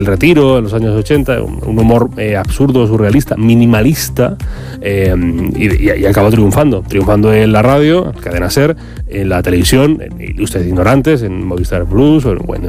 el retiro en los años 80, un humor absurdo, surrealista, minimalista, y acabó triunfando en la radio, Cadena SER, en la televisión, en Ilustres Ignorantes, en Movistar Plus, o en